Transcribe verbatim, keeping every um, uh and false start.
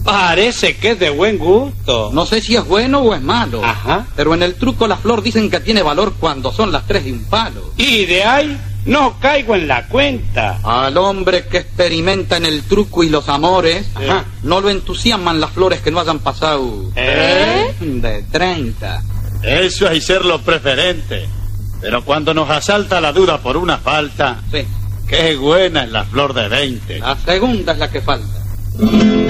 Parece que es de buen gusto. No sé si es bueno o es malo. Ajá. Pero en el truco la flor dicen que tiene valor cuando son las tres de un palo. Y de ahí no caigo en la cuenta. Al hombre que experimenta en el truco y los amores, Ajá. no lo entusiasman las flores que no hayan pasado ¿Eh? de treinta. Eso es ser lo preferente. Pero cuando nos asalta la duda por una falta, Sí, qué buena es la flor de veinte. la segunda es la que falta.